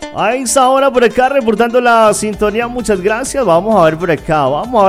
A esa hora por acá reportando la sintonía, muchas gracias. Vamos a ver por acá.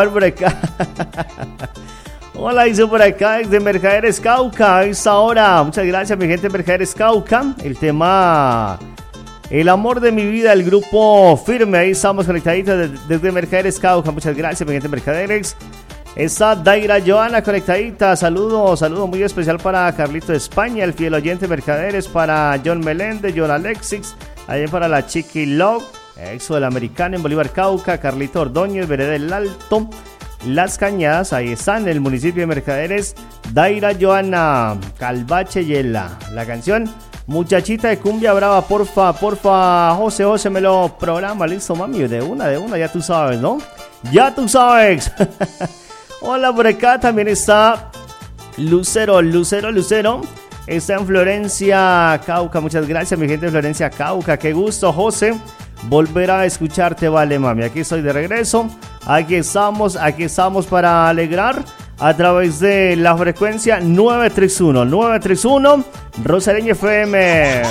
Hola, dice por acá desde Mercaderes Cauca. A esa hora, muchas gracias mi gente de Mercaderes Cauca. El tema El amor de mi vida, el grupo Firme. Ahí estamos conectaditos desde Mercaderes Cauca. Muchas gracias mi gente de Mercaderes. Está Daira Joana conectadita. Saludo muy especial para Carlito de España, el fiel oyente de Mercaderes, para John Meléndez, John Alexis, allá para la Chiqui Love, exo del Americano en Bolívar Cauca, Carlito Ordóñez, Vereda del Alto, Las Cañadas, ahí están en el municipio de Mercaderes. Daira Joana, Calvache Yela, la canción Muchachita de Cumbia Brava, porfa, José me lo programa, listo mami, de una, ya tú sabes, ¿no? Ya tú sabes. Hola, por acá también está Lucero. Está en Florencia, Cauca. Muchas gracias, mi gente de Florencia, Cauca. Qué gusto, José, volver a escucharte, vale, mami. Aquí estoy de regreso. Aquí estamos para alegrar a través de la frecuencia 931 Rosareña FM.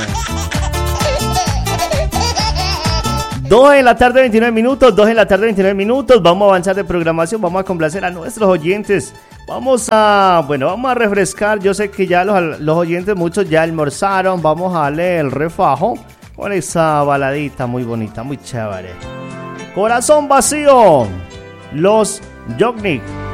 2 de la tarde, 29 minutos. Vamos a avanzar de programación, vamos a complacer a nuestros oyentes. Vamos a refrescar. Yo sé que ya los oyentes, muchos ya almorzaron. Vamos a darle el refajo con esa baladita muy bonita, muy chévere. Corazón vacío, los Yognik.